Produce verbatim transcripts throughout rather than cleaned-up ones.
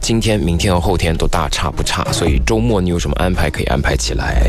今天、明天和后天都大差不差，所以周末你有什么安排可以安排起来。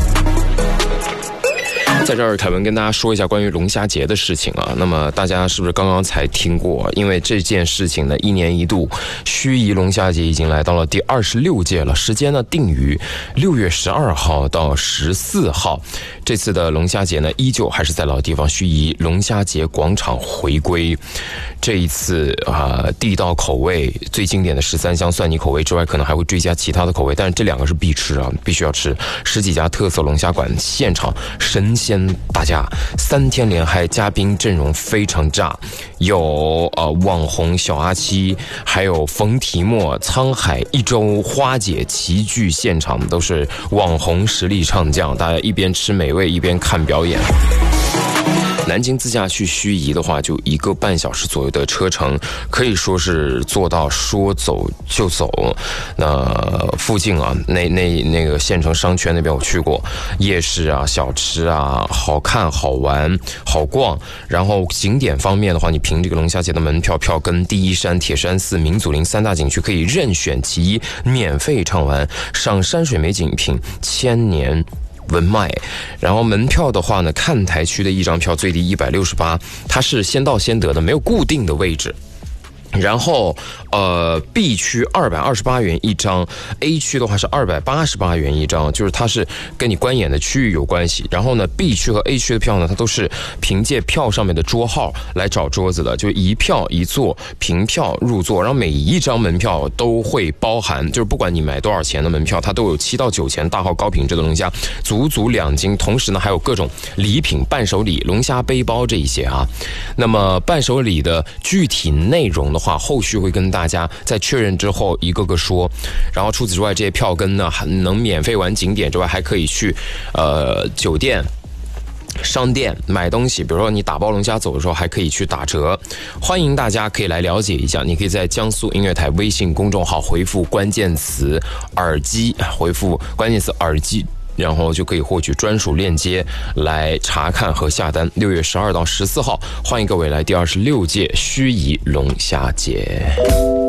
在这儿，凯文跟大家说一下关于龙虾节的事情啊。那么大家是不是刚刚才听过？因为这件事情呢，一年一度，盱眙龙虾节已经来到了第二十六届了。时间呢定于六月十二号到十四号。这次的龙虾节呢，依旧还是在老地方盱眙龙虾节广场回归。这一次啊、呃，地道口味最经典的十三香蒜泥口味之外，可能还会追加其他的口味，但是这两个是必吃啊，必须要吃。十几家特色龙虾馆现场神仙大家，三天连嗨，嘉宾阵容非常炸，有呃网红小阿七，还有冯提莫、沧海一周、花姐齐聚现场，都是网红实力唱将，大家一边吃美味一边看表演。南京自驾去盱眙的话，就一个半小时左右的车程，可以说是做到说走就走。那附近啊，那那那个县城商圈那边我去过，夜市啊、小吃啊，好看、好玩、好逛。然后景点方面的话，你凭这个龙虾节的门票票跟第一山、铁山寺、明祖陵三大景区可以任选其一，免费畅玩，赏山水美景，品千年文脉。然后门票的话呢，看台区的一张票最低一百六十八，它是先到先得的，没有固定的位置。然后呃 B 区二百二十八元一张， A 区的话是二百八十八元一张，就是它是跟你观演的区域有关系。然后呢 B 区和 A 区的票呢，它都是凭借票上面的桌号来找桌子的，就一票一座，凭票入座。然后每一张门票都会包含，就是不管你买多少钱的门票，它都有七到九钱大号高品质的龙虾，足足两斤。同时呢还有各种礼品、伴手礼、龙虾背包这一些啊。那么伴手礼的具体内容的话，后续会跟大家在确认之后一个个说。然后除此之外，这些票根呢，能免费玩景点之外，还可以去呃酒店、商店买东西，比如说你打包龙虾走的时候还可以去打折。欢迎大家可以来了解一下，你可以在江苏音乐台微信公众号回复关键词耳机，回复关键词耳机，然后就可以获取专属链接来查看和下单。六月十二到十四号，欢迎各位来第二十六届盱眙龙虾节。